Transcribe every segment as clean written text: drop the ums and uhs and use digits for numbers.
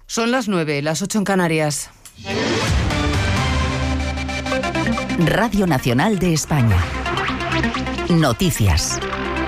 Son las 9, las 8 en Canarias. Radio Nacional de España. Noticias.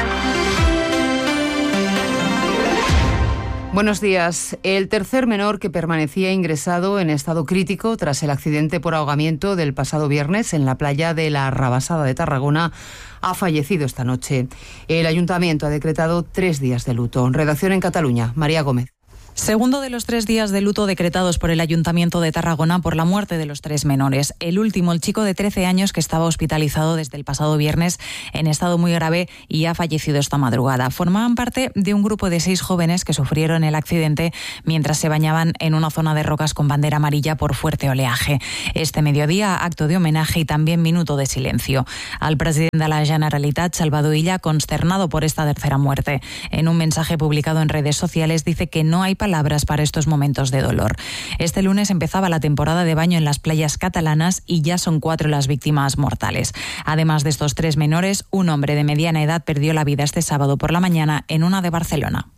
Buenos días. El tercer menor que permanecía ingresado en estado crítico tras el accidente por ahogamiento del pasado viernes en la playa de la Rabasada de Tarragona ha fallecido esta noche. El ayuntamiento ha decretado 3 días de luto. Redacción en Cataluña, María Gómez. Segundo de los 3 días de luto decretados por el Ayuntamiento de Tarragona por la muerte de los 3 menores. El último, el chico de 13 años que estaba hospitalizado desde el pasado viernes en estado muy grave y ha fallecido esta madrugada. Formaban parte de un grupo de 6 jóvenes que sufrieron el accidente mientras se bañaban en una zona de rocas con bandera amarilla por fuerte oleaje. Este mediodía, acto de homenaje y también minuto de silencio. Al presidente de la Generalitat, Salvador Illa, consternado por esta tercera muerte. En un mensaje publicado en redes sociales dice que no hay palabras para estos momentos de dolor. Este lunes empezaba la temporada de baño en las playas catalanas y ya son 4 las víctimas mortales. Además de estos 3 menores, un hombre de mediana edad perdió la vida este sábado por la mañana en una de Barcelona.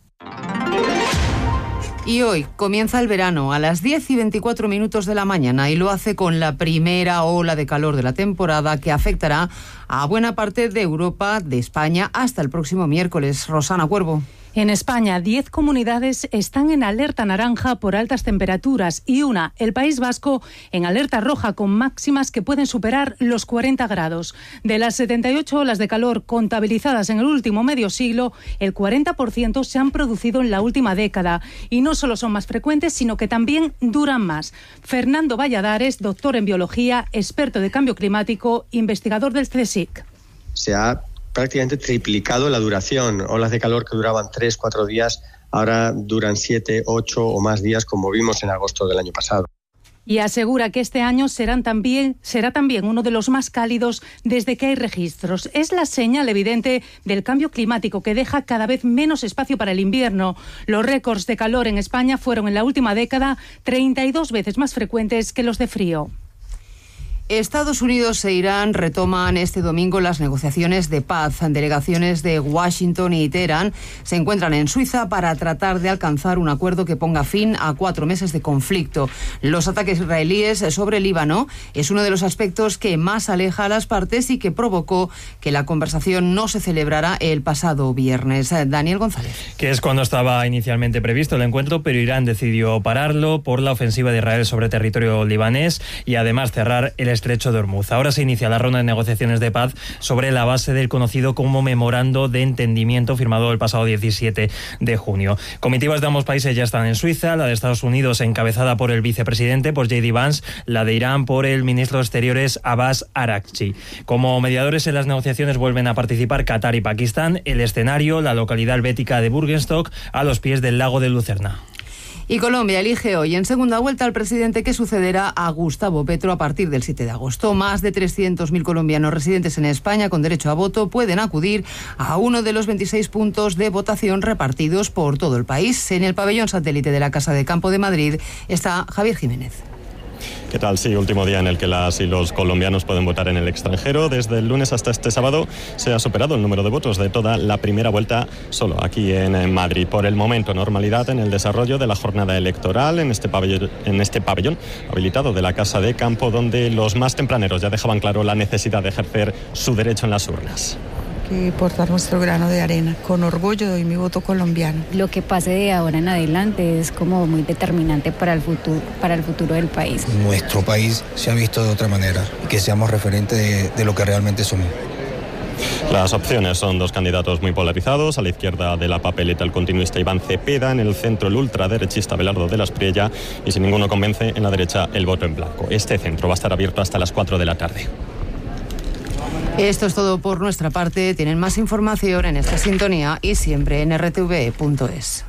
Y hoy comienza el verano a las 10:24 de la mañana y lo hace con la primera ola de calor de la temporada que afectará a buena parte de Europa, de España, hasta el próximo miércoles. Rosana Cuervo. En España, 10 comunidades están en alerta naranja por altas temperaturas y una, el País Vasco, en alerta roja con máximas que pueden superar los 40 grados. De las 78 olas de calor contabilizadas en el último medio siglo, el 40% se han producido en la última década y no solo son más frecuentes, sino que también duran más. Fernando Valladares, doctor en biología, experto de cambio climático, investigador del CSIC. Se ha prácticamente triplicado la duración. Olas de calor que duraban 3-4 días, ahora duran 7, 8 o más días, como vimos en agosto del año pasado. Y asegura que este año será también uno de los más cálidos desde que hay registros. Es la señal evidente del cambio climático que deja cada vez menos espacio para el invierno. Los récords de calor en España fueron en la última década 32 veces más frecuentes que los de frío. Estados Unidos e Irán retoman este domingo las negociaciones de paz. Delegaciones de Washington y Teherán se encuentran en Suiza para tratar de alcanzar un acuerdo que ponga fin a 4 meses de conflicto. Los ataques israelíes sobre Líbano es uno de los aspectos que más aleja a las partes y que provocó que la conversación no se celebrara el pasado viernes. Daniel González. Que es cuando estaba inicialmente previsto el encuentro, pero Irán decidió pararlo por la ofensiva de Israel sobre territorio libanés y además cerrar el estrecho de Hormuz. Ahora se inicia la ronda de negociaciones de paz sobre la base del conocido como Memorando de Entendimiento firmado el pasado 17 de junio. Comitivas de ambos países ya están en Suiza, la de Estados Unidos encabezada por el vicepresidente, por J.D. Vance, la de Irán por el ministro de Exteriores Abbas Araghchi. Como mediadores en las negociaciones vuelven a participar Qatar y Pakistán. El escenario, la localidad helvética de Bürgenstock, a los pies del lago de Lucerna. Y Colombia elige hoy en segunda vuelta al presidente que sucederá a Gustavo Petro a partir del 7 de agosto. Más de 300.000 colombianos residentes en España con derecho a voto pueden acudir a uno de los 26 puntos de votación repartidos por todo el país. En el pabellón satélite de la Casa de Campo de Madrid está Javier Jiménez. ¿Qué tal? Sí, último día en el que las y los colombianos pueden votar en el extranjero. Desde el lunes hasta este sábado se ha superado el número de votos de toda la primera vuelta solo aquí en Madrid. Por el momento, normalidad en el desarrollo de la jornada electoral en este pabellón habilitado de la Casa de Campo, donde los más tempraneros ya dejaban claro la necesidad de ejercer su derecho en las urnas. Que portar nuestro grano de arena. Con orgullo doy mi voto colombiano. Lo que pase de ahora en adelante es como muy determinante para el futuro del país. Nuestro país se ha visto de otra manera y que seamos referentes de lo que realmente somos. Las opciones son 2 candidatos muy polarizados. A la izquierda de la papeleta el continuista Iván Cepeda, en el centro el ultraderechista Abelardo de la Espriella y si ninguno convence, en la derecha el voto en blanco. Este centro va a estar abierto hasta las 4 de la tarde. Esto es todo por nuestra parte. Tienen más información en esta sintonía y siempre en rtve.es.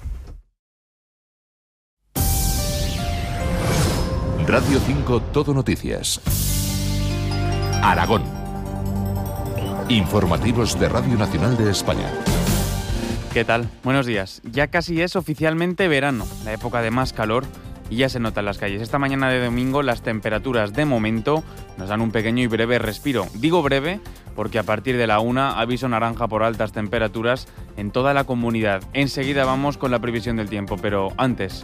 Radio 5 Todo Noticias. Aragón. Informativos de Radio Nacional de España. ¿Qué tal? Buenos días. Ya casi es oficialmente verano, la época de más calor, y ya se nota en las calles. Esta mañana de domingo las temperaturas de momento nos dan un pequeño y breve respiro. Digo breve porque a partir de la 1 aviso naranja por altas temperaturas en toda la comunidad. Enseguida vamos con la previsión del tiempo, pero antes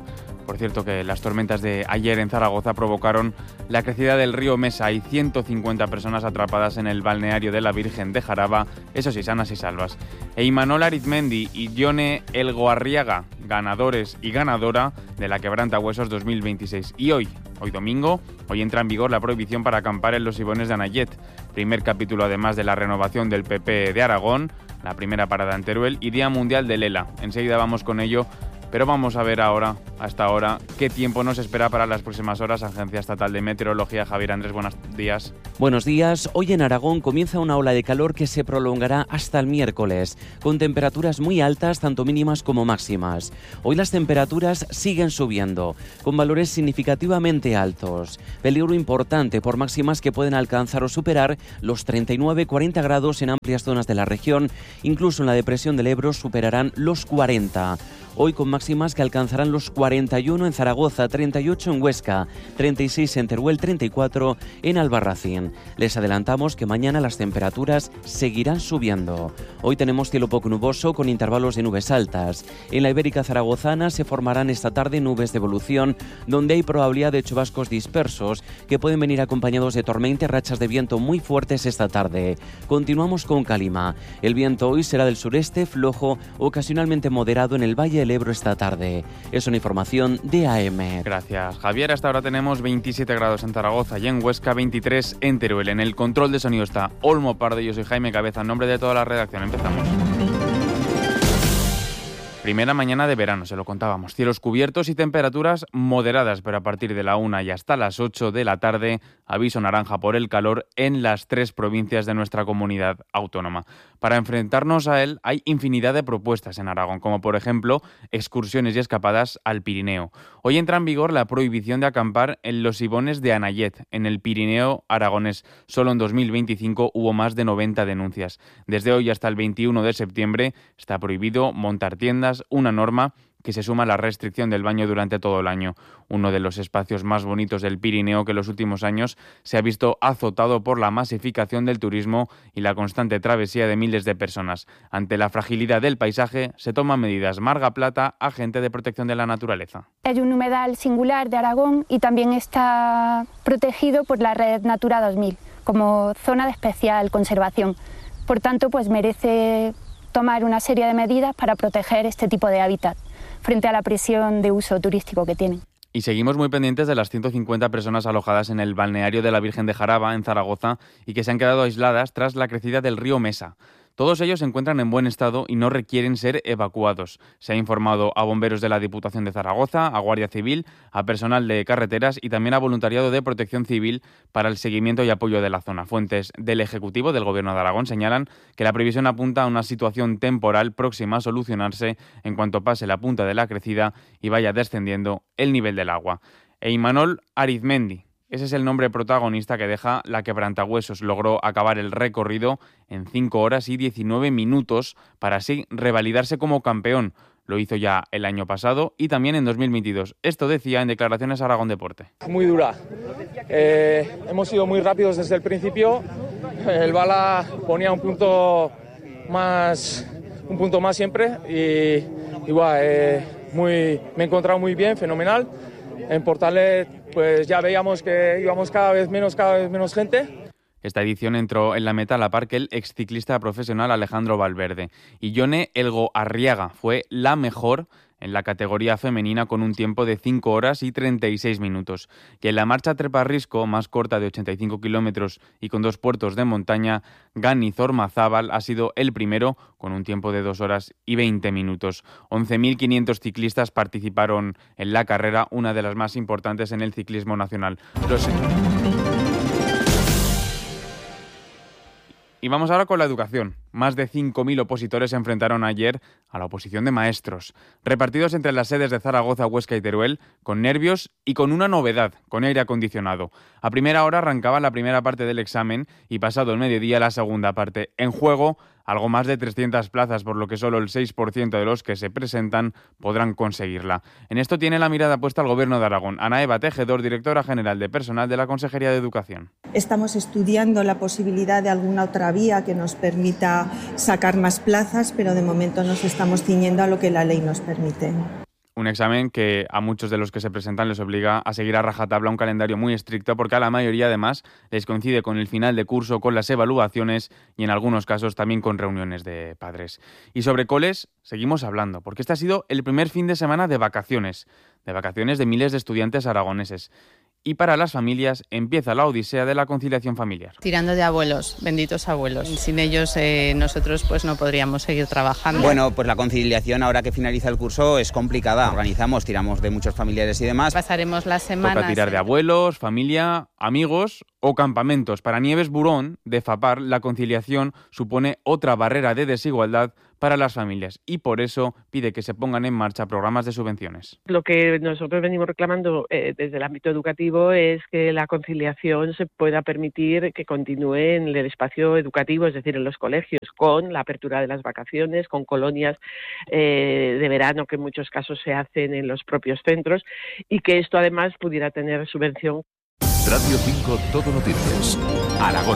Por cierto, que las tormentas de ayer en Zaragoza provocaron la crecida del río Mesa y 150 personas atrapadas en el balneario de la Virgen de Jaraba, eso sí, sanas y salvas. Imanol Arizmendi y Jone Elgoarriaga, ganadores y ganadora de la Quebrantahuesos 2026. Y hoy domingo, entra en vigor la prohibición para acampar en los Sibones de Anayet. Primer capítulo además de la renovación del PP de Aragón, la primera parada en Teruel y Día Mundial del ELA. Enseguida vamos con ello. Pero vamos a ver hasta ahora, qué tiempo nos espera para las próximas horas. Agencia Estatal de Meteorología, Javier Andrés, buenos días. Buenos días. Hoy en Aragón comienza una ola de calor que se prolongará hasta el miércoles, con temperaturas muy altas, tanto mínimas como máximas. Hoy las temperaturas siguen subiendo, con valores significativamente altos. Peligro importante por máximas que pueden alcanzar o superar los 39-40 grados en amplias zonas de la región. Incluso en la depresión del Ebro superarán los 40. Hoy con máximas que alcanzarán los 41 en Zaragoza, 38 en Huesca, 36 en Teruel, 34 en Albarracín. Les adelantamos que mañana las temperaturas seguirán subiendo. Hoy tenemos cielo poco nuboso con intervalos de nubes altas. En la Ibérica zaragozana se formarán esta tarde nubes de evolución, donde hay probabilidad de chubascos dispersos que pueden venir acompañados de tormenta y rachas de viento muy fuertes esta tarde. Continuamos con calima. El viento hoy será del sureste, flojo, ocasionalmente moderado en el Valle del Ebro esta tarde. Es una información de AM. Gracias, Javier. Hasta ahora tenemos 27 grados en Zaragoza y en Huesca, 23 en Teruel. En el control de sonido está Olmo Pardo y yo soy Jaime Cabeza. En nombre de toda la redacción, empezamos. Primera mañana de verano, se lo contábamos. Cielos cubiertos y temperaturas moderadas, pero a partir de la 1 y hasta las 8 de la tarde, aviso naranja por el calor en las 3 provincias de nuestra comunidad autónoma. Para enfrentarnos a él hay infinidad de propuestas en Aragón, como por ejemplo excursiones y escapadas al Pirineo. Hoy entra en vigor la prohibición de acampar en los Sibones de Anayet, en el Pirineo aragonés. Solo en 2025 hubo más de 90 denuncias. Desde hoy hasta el 21 de septiembre está prohibido montar tiendas, una norma que se suma a la restricción del baño durante todo el año. Uno de los espacios más bonitos del Pirineo que en los últimos años se ha visto azotado por la masificación del turismo y la constante travesía de miles de personas. Ante la fragilidad del paisaje se toman medidas. Marga Plata, agente de protección de la naturaleza. Hay un humedal singular de Aragón y también está protegido por la Red Natura 2000 como zona de especial conservación. Por tanto, pues merece tomar una serie de medidas para proteger este tipo de hábitat frente a la presión de uso turístico que tienen. Y seguimos muy pendientes de las 150 personas alojadas en el balneario de la Virgen de Jaraba, en Zaragoza, y que se han quedado aisladas tras la crecida del río Mesa. Todos ellos se encuentran en buen estado y no requieren ser evacuados. Se ha informado a bomberos de la Diputación de Zaragoza, a Guardia Civil, a personal de carreteras y también a voluntariado de Protección Civil para el seguimiento y apoyo de la zona. Fuentes del Ejecutivo del Gobierno de Aragón señalan que la previsión apunta a una situación temporal próxima a solucionarse en cuanto pase la punta de la crecida y vaya descendiendo el nivel del agua. Imanol Arizmendi. Ese es el nombre protagonista que deja la Quebrantahuesos. Logró acabar el recorrido en 5 horas y 19 minutos para así revalidarse como campeón. Lo hizo ya el año pasado y también en 2022. Esto decía en declaraciones a Aragón Deporte. Muy dura. Hemos sido muy rápidos desde el principio. El bala ponía un punto más siempre y me he encontrado muy bien, fenomenal. En Portalet pues ya veíamos que íbamos cada vez menos gente. Esta edición entró en la meta a la par que el exciclista profesional Alejandro Valverde. Y Jone Elgoarriaga fue la mejor en la categoría femenina con un tiempo de 5 horas y 36 minutos. Que en la marcha Treparrisco, más corta de 85 kilómetros y con 2 puertos de montaña, Gani Zormazábal ha sido el primero con un tiempo de 2 horas y 20 minutos. 11.500 ciclistas participaron en la carrera, una de las más importantes en el ciclismo nacional. Y vamos ahora con la educación. Más de 5.000 opositores se enfrentaron ayer a la oposición de maestros, repartidos entre las sedes de Zaragoza, Huesca y Teruel, con nervios y con una novedad, con aire acondicionado. A primera hora arrancaba la primera parte del examen y pasado el mediodía la segunda parte. En juego, algo más de 300 plazas, por lo que solo el 6% de los que se presentan podrán conseguirla. En esto tiene la mirada puesta el Gobierno de Aragón. Ana Eva Tejedor, directora general de Personal de la Consejería de Educación. Estamos estudiando la posibilidad de alguna otra vía que nos permita sacar más plazas, pero de momento nos estamos ciñendo a lo que la ley nos permite. Un examen que a muchos de los que se presentan les obliga a seguir a rajatabla un calendario muy estricto, porque a la mayoría además les coincide con el final de curso, con las evaluaciones y en algunos casos también con reuniones de padres. Y sobre coles seguimos hablando, porque este ha sido el primer fin de semana de vacaciones de miles de estudiantes aragoneses. Y para las familias empieza la odisea de la conciliación familiar. Tirando de abuelos, benditos abuelos. Sin ellos nosotros pues no podríamos seguir trabajando. Bueno, pues la conciliación ahora que finaliza el curso es complicada. Tiramos de muchos familiares y demás. Pasaremos las semanas... Toca tirar de abuelos, familia, amigos o campamentos. Para Nieves Burón, de FAPAR, la conciliación supone otra barrera de desigualdad para las familias y por eso pide que se pongan en marcha programas de subvenciones. Lo que nosotros venimos reclamando desde el ámbito educativo es que la conciliación se pueda permitir que continúe en el espacio educativo, es decir, en los colegios, con la apertura de las vacaciones, con colonias de verano que en muchos casos se hacen en los propios centros y que esto además pudiera tener subvención. Radio 5 Todo Noticias, Aragón.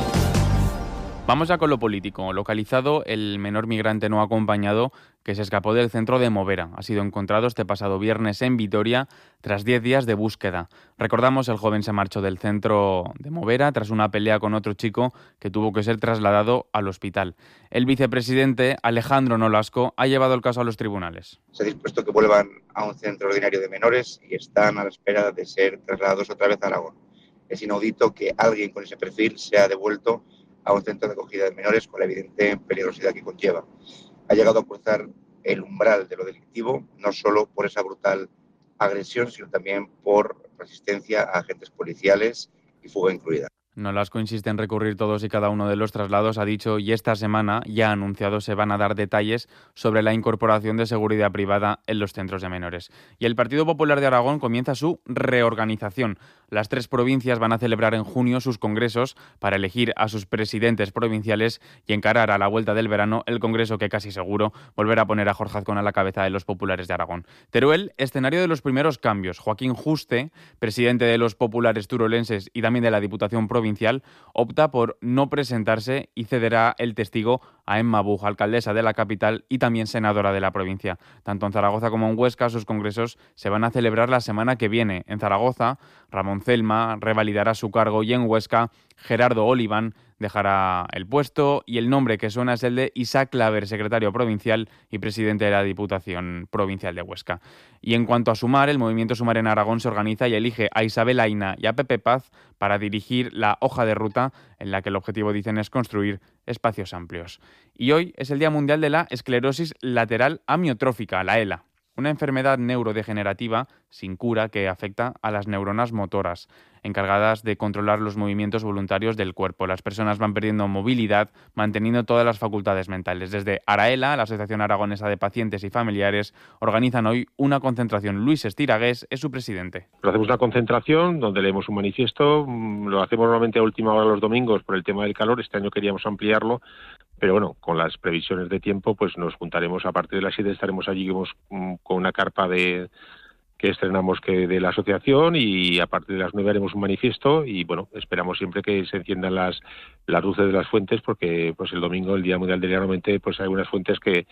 Vamos ya con lo político. Localizado el menor migrante no acompañado que se escapó del centro de Movera. Ha sido encontrado este pasado viernes en Vitoria tras 10 días de búsqueda. Recordamos, el joven se marchó del centro de Movera tras una pelea con otro chico que tuvo que ser trasladado al hospital. El vicepresidente Alejandro Nolasco ha llevado el caso a los tribunales. Se ha dispuesto que vuelvan a un centro ordinario de menores y están a la espera de ser trasladados otra vez a Aragón. Es inaudito que alguien con ese perfil sea devuelto a un centro de acogida de menores con la evidente peligrosidad que conlleva. Ha llegado a cruzar el umbral de lo delictivo, no solo por esa brutal agresión, sino también por resistencia a agentes policiales y fuga incluida. Nolasco insiste en recurrir todos y cada uno de los traslados, ha dicho, y esta semana ya ha anunciado se van a dar detalles sobre la incorporación de seguridad privada en los centros de menores. Y el Partido Popular de Aragón comienza su reorganización. Las 3 provincias van a celebrar en junio sus congresos para elegir a sus presidentes provinciales y encarar a la vuelta del verano el congreso que casi seguro volverá a poner a Jorge Azcón a la cabeza de los populares de Aragón. Teruel, escenario de los primeros cambios. Joaquín Juste, presidente de los populares turolenses y también de la Diputación Provincial, opta por no presentarse y cederá el testigo a Emma Buj, alcaldesa de la capital y también senadora de la provincia. Tanto en Zaragoza como en Huesca sus congresos se van a celebrar la semana que viene. En Zaragoza, Ramón Celma revalidará su cargo y en Huesca, Gerardo Oliván dejará el puesto y el nombre que suena es el de Isaac Claver, secretario provincial y presidente de la Diputación Provincial de Huesca. Y en cuanto a Sumar, el movimiento Sumar en Aragón se organiza y elige a Isabel Aina y a Pepe Paz para dirigir la hoja de ruta en la que el objetivo, dicen, es construir espacios amplios. Y hoy es el Día Mundial de la Esclerosis Lateral Amiotrófica, la ELA. Una enfermedad neurodegenerativa sin cura que afecta a las neuronas motoras, encargadas de controlar los movimientos voluntarios del cuerpo. Las personas van perdiendo movilidad, manteniendo todas las facultades mentales. Desde ARAELA, la Asociación Aragonesa de Pacientes y Familiares, organizan hoy una concentración. Luis Estiragués es su presidente. Hacemos una concentración donde leemos un manifiesto, lo hacemos normalmente a última hora los domingos por el tema del calor, este año queríamos ampliarlo, pero bueno, con las previsiones de tiempo, pues nos juntaremos a partir de las 7, estaremos allí con una carpa que estrenamos de la asociación y a partir de las 9 haremos un manifiesto y bueno, esperamos siempre que se enciendan las luces de las fuentes porque pues el domingo, el Día Mundial del Día, normalmente pues hay unas fuentes que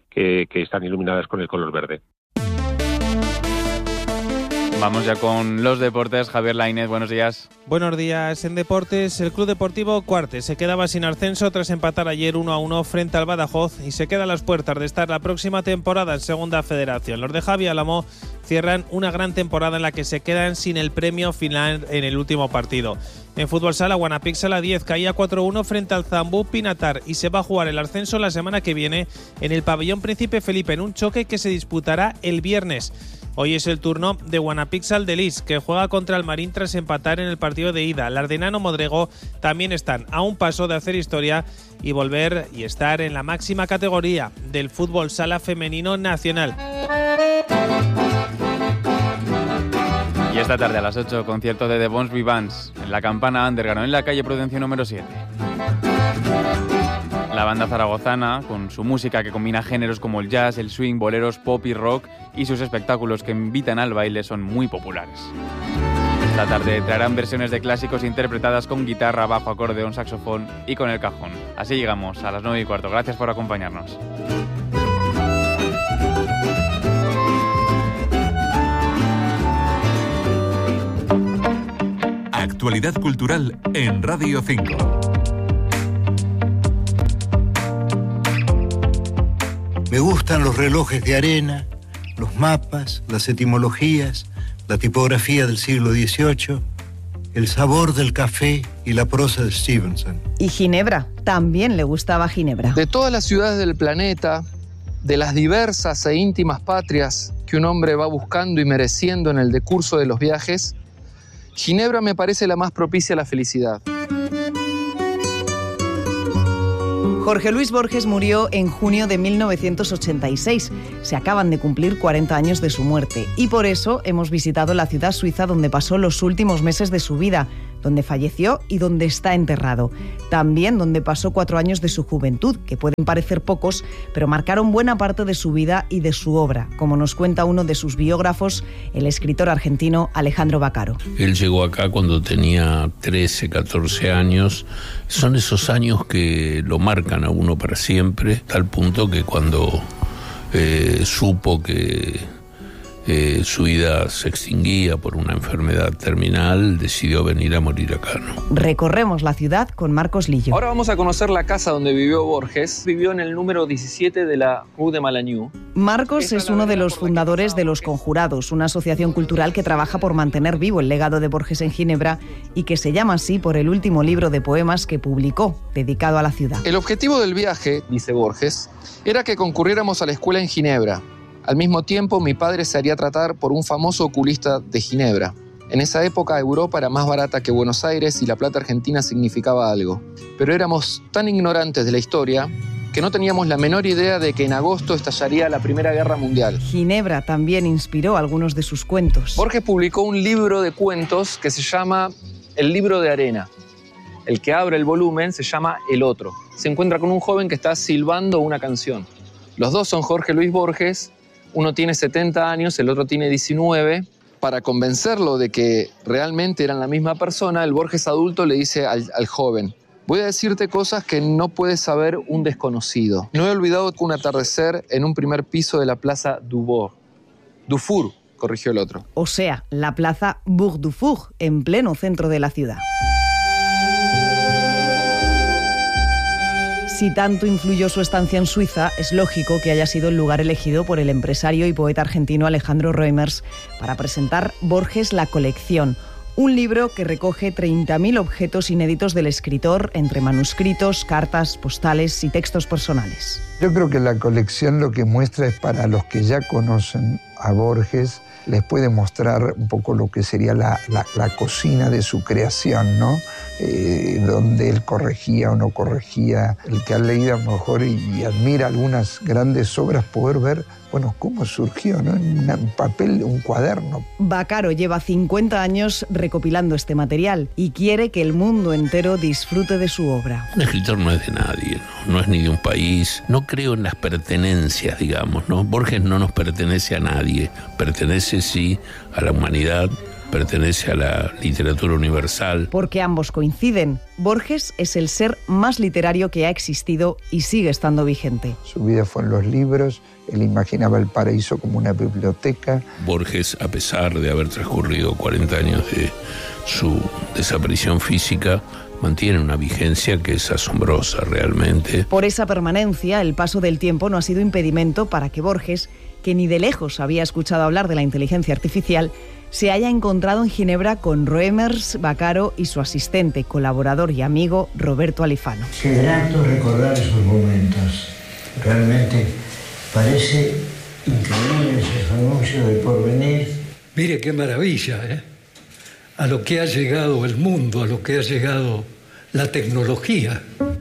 están iluminadas con el color verde. Vamos ya con los deportes. Javier Lainez, buenos días. Buenos días. En deportes, el Club Deportivo Cuarte se quedaba sin ascenso tras empatar ayer 1-1 frente al Badajoz y se queda a las puertas de estar la próxima temporada en Segunda Federación. Los de Javi Álamo cierran una gran temporada en la que se quedan sin el premio final en el último partido. En fútbol sala, Guanapix Sala 10 caía 4-1 frente al Zambú Pinatar y se va a jugar el ascenso la semana que viene en el pabellón Príncipe Felipe en un choque que se disputará el viernes. Hoy es el turno de Guanapixal de Lis, que juega contra el Marín tras empatar en el partido de ida. El Ardenano Modrego también están a un paso de hacer historia y volver y estar en la máxima categoría del fútbol sala femenino nacional. Y esta tarde a las 8, concierto de The Bons Vivants en la Campana Underground en la calle Prudencia número 7. La banda zaragozana, con su música que combina géneros como el jazz, el swing, boleros, pop y rock, y sus espectáculos que invitan al baile son muy populares. Esta tarde traerán versiones de clásicos interpretadas con guitarra, bajo, acordeón, saxofón y con el cajón. Así llegamos a las 9:15. Gracias por acompañarnos. actualidad cultural en Radio 5. Me gustan los relojes de arena, los mapas, las etimologías, la tipografía del siglo XVIII, el sabor del café y la prosa de Stevenson. Y Ginebra, también le gustaba Ginebra. De todas las ciudades del planeta, de las diversas e íntimas patrias que un hombre va buscando y mereciendo en el decurso de los viajes, Ginebra me parece la más propicia a la felicidad. Jorge Luis Borges murió en junio de 1986. Se acaban de cumplir 40 años de su muerte y por eso hemos visitado la ciudad suiza donde pasó los últimos meses de su vida, donde falleció y donde está enterrado. También donde pasó 4 años de su juventud, que pueden parecer pocos, pero marcaron buena parte de su vida y de su obra, como nos cuenta uno de sus biógrafos, el escritor argentino Alejandro Baccaro. Él llegó acá cuando tenía 13, 14 años. Son esos años que lo marcan a uno para siempre, tal punto que cuando supo que su vida se extinguía por una enfermedad terminal, decidió venir a morir acá, ¿no? Recorremos la ciudad con Marcos Lillo. Ahora vamos a conocer la casa donde vivió Borges. Vivió en el número 17 de la Rue de Malagnou. Marcos es uno de los fundadores de Los Conjurados, una asociación cultural que trabaja por mantener vivo el legado de Borges en Ginebra y que se llama así por el último libro de poemas que publicó, dedicado a la ciudad. El objetivo del viaje, dice Borges, era que concurriéramos a la escuela en Ginebra. Al mismo tiempo, mi padre se haría tratar por un famoso oculista de Ginebra. En esa época, Europa era más barata que Buenos Aires y la plata argentina significaba algo. Pero éramos tan ignorantes de la historia que no teníamos la menor idea de que en agosto estallaría la Primera Guerra Mundial. Ginebra también inspiró algunos de sus cuentos. Borges publicó un libro de cuentos que se llama El libro de arena. El que abre el volumen se llama El otro. Se encuentra con un joven que está silbando una canción. Los dos son Jorge Luis Borges. Uno tiene 70 años, el otro tiene 19. Para convencerlo de que realmente eran la misma persona, el Borges adulto le dice al joven: voy a decirte cosas que no puede saber un desconocido. No he olvidado un atardecer en un primer piso de la plaza Dufour, corrigió el otro. O sea, la plaza Bourg du Four, en pleno centro de la ciudad. Si tanto influyó su estancia en Suiza, es lógico que haya sido el lugar elegido por el empresario y poeta argentino Alejandro Reumers para presentar Borges La Colección, un libro que recoge 30.000 objetos inéditos del escritor entre manuscritos, cartas, postales y textos personales. Yo creo que la colección lo que muestra es para los que ya conocen a Borges, les puede mostrar un poco lo que sería la cocina de su creación, ¿no? Donde él corregía o no corregía. El que ha leído a lo mejor y admira algunas grandes obras, poder ver, bueno, cómo surgió, ¿no? En un papel, un cuaderno. Baccaro lleva 50 años recopilando este material y quiere que el mundo entero disfrute de su obra. Un escritor no es de nadie, no es ni de un país. No creo en las pertenencias, digamos, ¿no? Borges no nos pertenece a nadie. Pertenece, sí, a la humanidad, pertenece a la literatura universal. Porque ambos coinciden. Borges es el ser más literario que ha existido y sigue estando vigente. Su vida fue en los libros, él imaginaba el paraíso como una biblioteca. Borges, a pesar de haber transcurrido 40 años de su desaparición física, mantiene una vigencia que es asombrosa realmente. Por esa permanencia, el paso del tiempo no ha sido impedimento para que Borges, que ni de lejos había escuchado hablar de la inteligencia artificial, se haya encontrado en Ginebra con Reumers, Baccaro y su asistente, colaborador y amigo Roberto Alifano. Qué grato recordar esos momentos. Realmente parece increíble ese anuncio del porvenir. Mire qué maravilla, ¿eh? A lo que ha llegado el mundo, a lo que ha llegado la tecnología.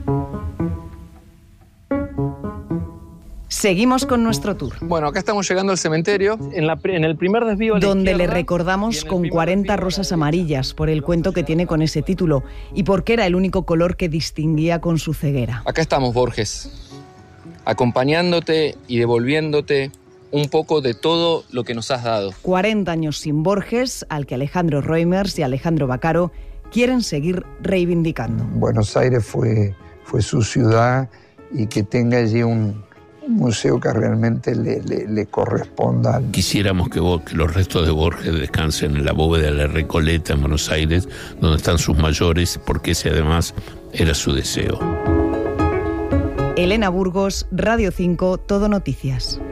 Seguimos con nuestro tour. Bueno, acá estamos llegando al cementerio, en el primer desvío a la donde izquierda, le recordamos con 40 rosas amarillas por el cuento que tiene con ese título y porque era el único color que distinguía con su ceguera. Acá estamos, Borges, acompañándote y devolviéndote un poco de todo lo que nos has dado. 40 años sin Borges, al que Alejandro Reumers y Alejandro Baccaro quieren seguir reivindicando. Buenos Aires fue su ciudad y que tenga allí un museo que realmente le corresponda. Quisiéramos que los restos de Borges descansen en la bóveda de la Recoleta en Buenos Aires, donde están sus mayores, porque ese además era su deseo. Elena Burgos, Radio 5, Todo Noticias.